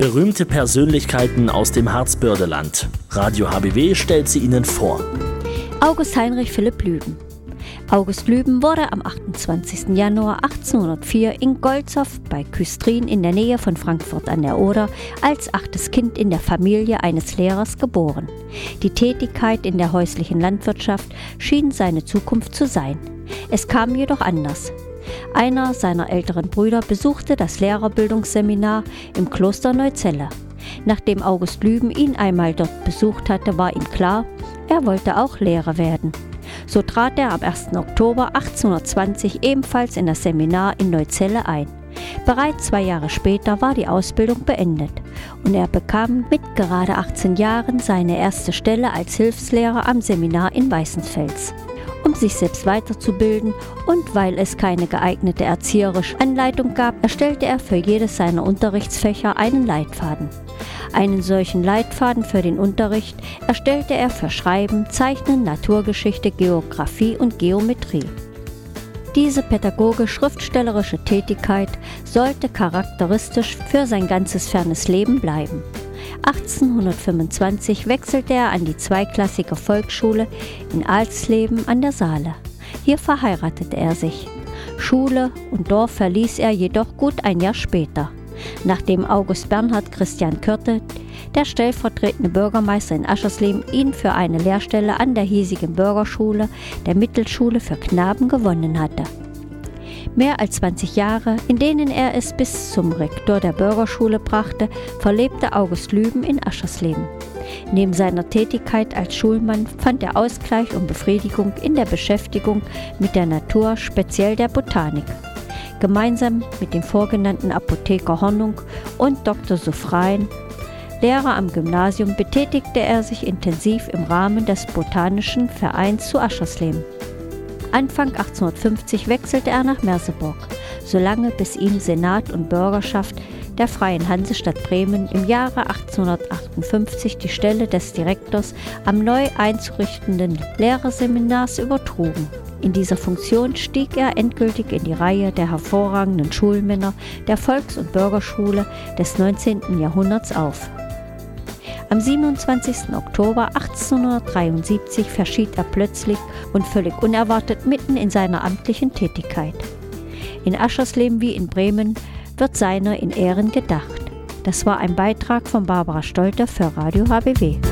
Berühmte Persönlichkeiten aus dem Harzbördeland. Radio HBW stellt sie Ihnen vor. August Heinrich Philipp Lüben. August Lüben wurde am 28. Januar 1804 in Golzow bei Küstrin in der Nähe von Frankfurt an der Oder als 8. Kind in der Familie eines Lehrers geboren. Die Tätigkeit in der häuslichen Landwirtschaft schien seine Zukunft zu sein. Es kam jedoch anders. Einer seiner älteren Brüder besuchte das Lehrerbildungsseminar im Kloster Neuzelle. Nachdem August Lüben ihn einmal dort besucht hatte, war ihm klar, er wollte auch Lehrer werden. So trat er am 1. Oktober 1820 ebenfalls in das Seminar in Neuzelle ein. Bereits 2 Jahre später war die Ausbildung beendet und er bekam mit gerade 18 Jahren seine erste Stelle als Hilfslehrer am Seminar in Weißenfels. Um sich selbst weiterzubilden und weil es keine geeignete erzieherische Anleitung gab, erstellte er für jedes seiner Unterrichtsfächer einen Leitfaden. Einen solchen Leitfaden für den Unterricht erstellte er für Schreiben, Zeichnen, Naturgeschichte, Geographie und Geometrie. Diese pädagogisch-schriftstellerische Tätigkeit sollte charakteristisch für sein ganzes fernes Leben bleiben. 1825 wechselte er an die zweiklassige Volksschule in Alsleben an der Saale. Hier verheiratete er sich. Schule und Dorf verließ er jedoch gut ein Jahr später, nachdem August Bernhard Christian Körte, der stellvertretende Bürgermeister in Aschersleben, ihn für eine Lehrstelle an der hiesigen Bürgerschule, der Mittelschule für Knaben, gewonnen hatte. Mehr als 20 Jahre, in denen er es bis zum Rektor der Bürgerschule brachte, verlebte August Lüben in Aschersleben. Neben seiner Tätigkeit als Schulmann fand er Ausgleich und Befriedigung in der Beschäftigung mit der Natur, speziell der Botanik. Gemeinsam mit dem vorgenannten Apotheker Hornung und Dr. Suffrein, Lehrer am Gymnasium, betätigte er sich intensiv im Rahmen des Botanischen Vereins zu Aschersleben. Anfang 1850 wechselte er nach Merseburg, solange bis ihm Senat und Bürgerschaft der Freien Hansestadt Bremen im Jahre 1858 die Stelle des Direktors am neu einzurichtenden Lehrerseminars übertrugen. In dieser Funktion stieg er endgültig in die Reihe der hervorragenden Schulmänner der Volks- und Bürgerschule des 19. Jahrhunderts auf. Am 27. Oktober 1873 verschied er plötzlich und völlig unerwartet mitten in seiner amtlichen Tätigkeit. In Aschersleben wie in Bremen wird seiner in Ehren gedacht. Das war ein Beitrag von Barbara Stolter für Radio HBW.